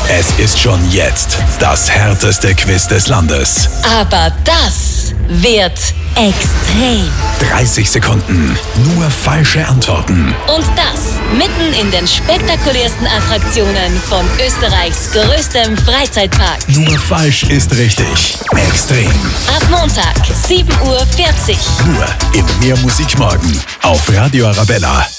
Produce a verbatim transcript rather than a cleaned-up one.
Es ist schon jetzt das härteste Quiz des Landes. Aber das wird extrem. dreißig Sekunden, nur falsche Antworten. Und das mitten in den spektakulärsten Attraktionen von Österreichs größtem Freizeitpark. Nur falsch ist richtig. Extrem. Ab Montag, sieben Uhr vierzig. Nur im Mehr Musik Morgen auf Radio Arabella.